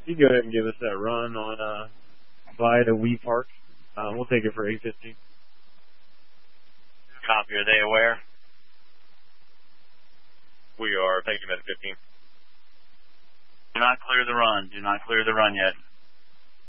You go ahead and give us that run on by the Wee Park. We'll take it for 8:15. Copy. Are they aware? We are. Thank you, 15. Do not clear the run. Do not clear the run yet.